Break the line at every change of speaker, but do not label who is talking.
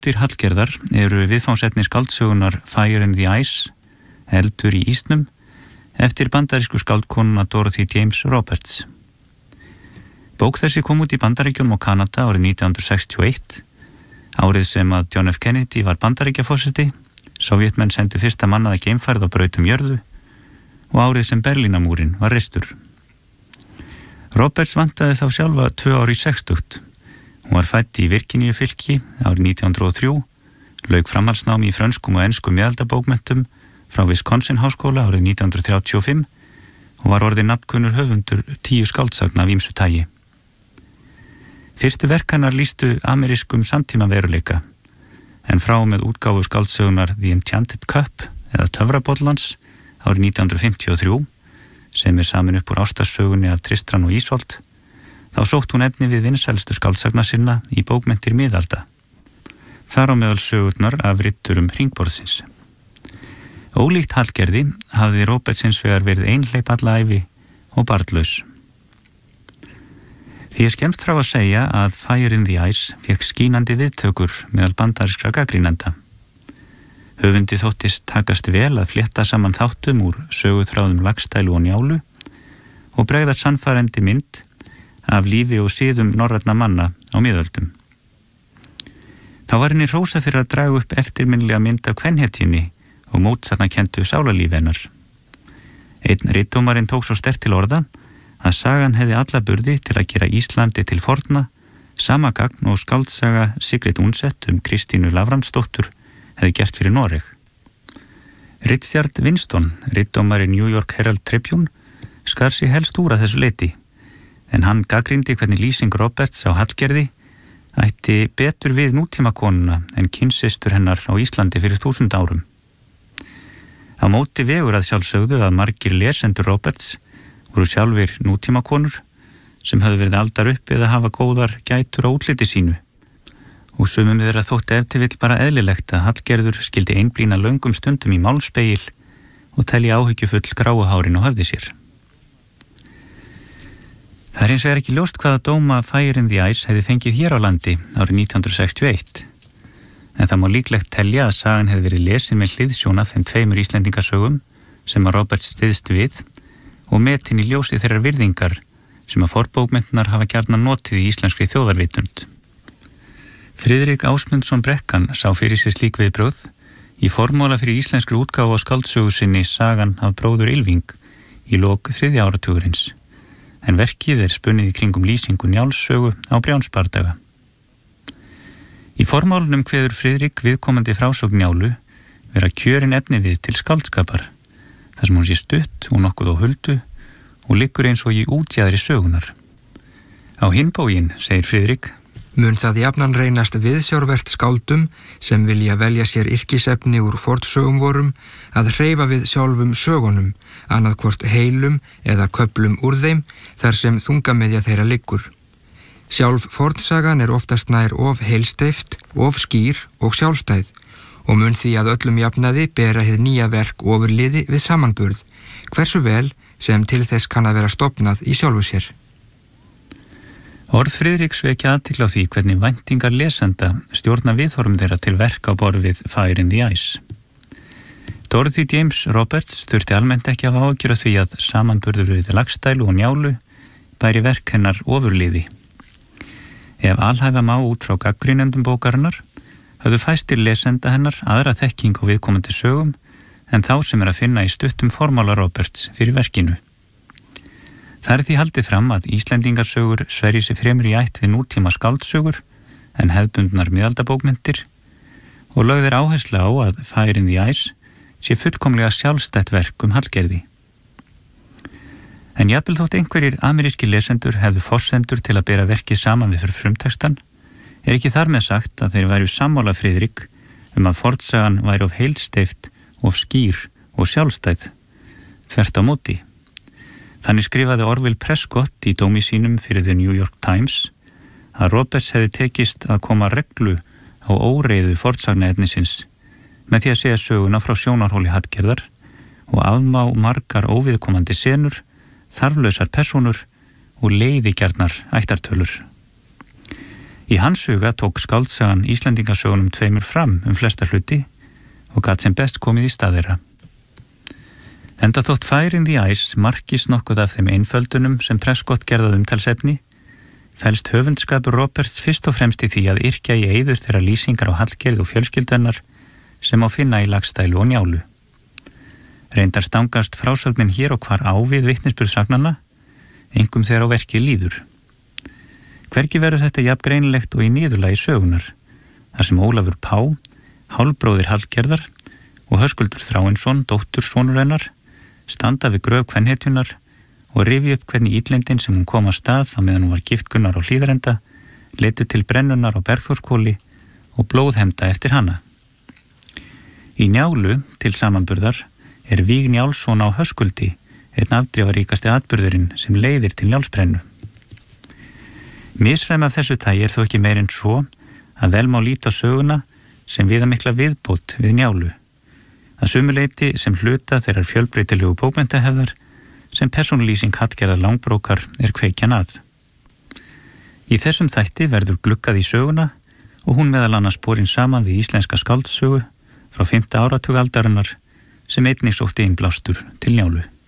Nóttir Hallgerðar eru viðfangsefni skáldsögunar Fire in the Ice, Eldur í ísnum, eftir bandarísku skáldkonuna Dorothy James Roberts. Bók þessi kom út í Bandaríkjunum og Kanada árið 1961, árið sem að John F. Kennedy var Bandaríkjaforseti, Sovjetmenn sendu fyrsta mannaða geimferð á braut jörðu og árið sem Berlínarmúrinn var reistur. Roberts vantaði þá sjálfa 2 ár í 60. Hún var fædd í Virginíufylki árið 1903, lauk framhaldsnámi í frönskum og enskum miðaldabókmenntum frá Wisconsin háskóla árið 1935 og var orðið nafnkunnur höfundur 10 skáldsagna af ýmsu tagi. Fyrstu verk hennar lýstu amerískum samtímaveruleika, en frá með útgáfu skáldsögunar The Enchanted Cup eða Töfrabollans árið 1953, sem samin upp úr ástarsögunni af Tristan og Ísold, þá sótt hún efni við vinsælstu skáldsagna sinna í bókmenntir miðalda. Þar á meðal sögurnar af riddurum hringborðsins. Ólíkt Hallgerði hafði Roberts hins vegar verið einhleyp alla ævi og barnlaus. Því skemmst frá að segja að Fire in the Ice fékk skínandi viðtökur meðal bandarískra gagnrýnenda. Höfundi þóttist takast vel að flétta saman þáttum úr söguþráðum Laxdælu og Njálu og bregða sannfærandi mynd af lífi og siðum norrænna manna á miðöldum. Þá var henni hrósað fyrir að draga upp eftirminnilega mynd af kvenhetjunni og mótsagnakenndu sálarlífi hennar. Einn ritdómarinn tók svo sterkt til orða að sagan hefði alla burði til að gera Íslandi til forna, sama gagn og skáldsaga Sigrid Undset Kristínu Lavransdóttur hefði gert fyrir Noreg. Richard Winston, ritdómari New York Herald Tribune, skar sig helst úr að þessu leyti, en hann gagnrýndi hvernig lýsing Roberts á Hallgerði ætti betur við nútímakonuna en kynsystur hennar á Íslandi fyrir 1000 árum. Á móti vegur að sjálfsögðu að margir lesendur Roberts voru sjálfir nútímakonur sem höfðu verið aldar upp eða hafa góðar gætur á útliti sínu og sumum þeirra þótti ef til vill bara eðlilegt að Hallgerður skildi einblína löngum stundum í málspegil og telja áhyggjufull gráuhárin á höfði sér. Það hins vegar ekki ljóst hvaða dóma Fire in the Ice hefði fengið hér á landi árið 1961, en það má líklegt telja að sagan hefði verið lesin með hliðsjón af þeim 2 Íslendingasögum sem að Robert styðst við og metin í ljósi þeirrar virðingar sem að forbókmenntirnar hafa gjarnan notið í íslenskri þjóðarvitund. Friðrik Ásmundsson Brekkan sá fyrir sér slík viðbrögð í formóla fyrir íslenskri útgáfu á skáldsögu sinni Sagan af bróður Ylfing í lok 3. áratugurins, en verkið spunnið í kringum lýsingu Njálssögu á Brjánsbardaga. Í formálunum kveður Friðrik viðkomandi frásögn Njálu vera kjörin efni við til skáldskapar, þar sem hún sé stutt og nokkuð á huldu og liggur eins og í útjaðri sögunar. Á hinn bóginn, segir Friðrik,
mun það jafnan reynast viðsjárvert skáldum sem vilja velja sér yrkisefni úr fornsögum vorum að hreyfa við sjálfum sögunum, annað hvort heilum eða köflum úr þeim þar sem þungamiðja þeirra liggur. Sjálf fornsagan oftast nær of heilsteyft, of skýr og sjálfstæð og mun því að öllum jafnaði bera hið nýja verk ofurliði við samanburð, hversu vel sem til þess kann að vera stofnað í sjálfu sér.
Orð Friðriks vekja athygli á því hvernig væntingar lesenda stjórna viðhorfum þeirra til verka á borð við Fire in the Ice. Dorothy James Roberts þurfti almennt ekki að hafa áhyggjur af því að samanburður við Laxdælu og Njálu bæri verk hennar ofurliði. Ef alhæfa má út frá gagnrýnendum bókarinnar, höfðu fæstir lesenda hennar aðra þekking á viðkomandi sögum en þá sem að finna í stuttum formála Roberts fyrir verkinu. Það því haldið fram að Íslendingasögur sverji sig fremur í ætt við nútíma skáldsögur en hefðbundnar miðaldabókmenntir og lögð áherslu á að Fire in the Ice sé fullkomlega sjálfstætt verk Hallgerði. En jafnvel þótt einhverjir amerískir lesendur hefðu forsendur til að bera verkið saman við fyrir frumtextan, ekki þar með sagt að þeir væru sammála Friðrik að fornsagan væri of heilsteyft, of skýr og sjálfstæð, þvert á móti. Þannig skrifaði Orville Prescott í dómi sínum fyrir The New York Times að Roberts hefði tekist að koma reglu á óreiðu fornsagnaefnisins með því að segja söguna frá sjónarhóli Hallgerðar og afmá margar óviðkomandi senur, þarflausar persónur og leiðigjarnar ættartölur. Í hans huga tók skáldsagan Íslendingasögunum tveimur fram flesta hluti og gat sem best komið í stað þeirra. Enda þótt Fire in the Ice markist nokkuð af þeim einföldunum sem Prescott gerðað umtalsefni, felst höfundskapur Roberts fyrst og fremst í því að yrkja í eyður þeirra lýsingar á Hallgerð og fjölskyldarinnar sem á finna í Laxdælu og Njálu. Reyndar stangast frásögnin hér og hvar á við vitnisburðsagnanna, einkum þegar á verkið líður. Hvergi verður þetta jafn greinilegt og í niðurlagi sögunar, þar sem Ólafur Pá, hálfbróðir Hallgerðar, og Höskuldur Þráinsson, dóttur sonur hennar, standa við gröf kvenhetjunar og rifja upp hvernig íllendin sem hún kom að stað á meðan hún var gift Gunnar á Hlíðarenda leiddu til brennunar á Bergþórskóli og blóðhemda eftir hana. Í Njálu, til samanburðar, Víg Njálsson á Höskuldi, einn afdrifaríkasti atburðurinn sem leiðir til Njálsbrennu. Misræmi af þessu tagi þó ekki meir en svo að vel má líta á söguna sem viðamikla viðbót við Njálu, að sumu leyti sem hluta þeirrar fjölbreytilegu bókmenntahefðar sem persónulýsing Hallgerðar Langbrókar kveikjan að. Í þessum þætti verður gluggað í söguna og hún meðal annars borin saman við íslenska skáldsögu frá 5. áratug aldarinnar sem einnig sótti inn blástur til Njálu.